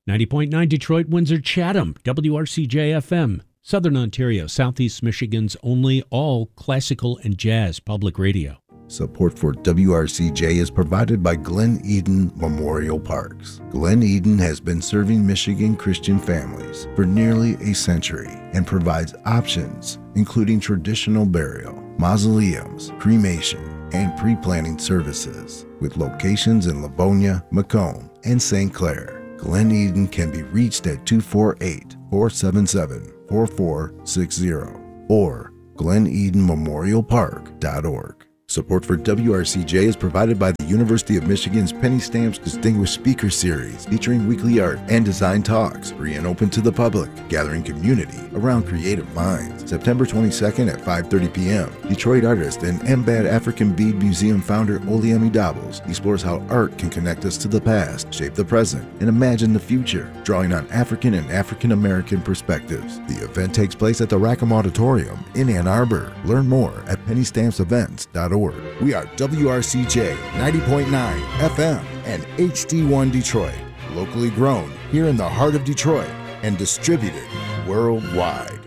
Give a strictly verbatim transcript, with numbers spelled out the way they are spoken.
ninety point nine Detroit, Windsor, Chatham, W R C J F M, Southern Ontario, Southeast Michigan's only all classical and jazz public radio. Support for W R C J is provided by Glen Eden Memorial Parks. Glen Eden has been serving Michigan Christian families for nearly a century and provides options including traditional burial, mausoleums, cremation, and pre-planning services with locations in Livonia, Macomb, and Saint Clair. Glen Eden can be reached at two four eight, four seven seven, four four six zero or glen eden memorial park dot org. Support for W R C J is provided by the University of Michigan's Penny Stamps Distinguished Speaker Series, featuring weekly art and design talks, free and open to the public, gathering community around creative minds. September twenty-second at five thirty p.m., Detroit artist and M B A D African Bead Museum founder Oliemi Dabbles explores how art can connect us to the past, shape the present, and imagine the future, drawing on African and African-American perspectives. The event takes place at the Rackham Auditorium in Ann Arbor. Learn more at penny stamps events dot org. We are W R C J ninety point nine F M and H D one Detroit, locally grown here in the heart of Detroit and distributed worldwide.